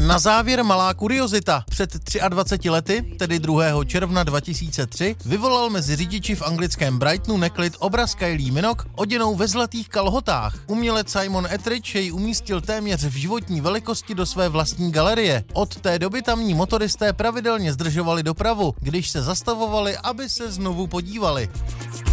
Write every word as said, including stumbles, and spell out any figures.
Na závěr malá kuriozita. Před dvaceti třemi lety, tedy druhého června dva tisíce tři, vyvolal mezi řidiči v anglickém Brightonu neklid obraz Kylie Minogue oděnou ve zlatých kalhotách. Umělec Simon Ettridge jej umístil téměř v životní velikosti do své vlastní galerie. Od té doby tamní motoristé pravidelně zdržovali dopravu, když se zastavovali, aby se znovu podívali.